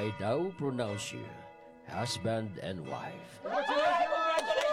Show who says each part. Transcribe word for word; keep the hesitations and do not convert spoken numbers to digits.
Speaker 1: I now pronounce you husband and wife.
Speaker 2: Congratulations!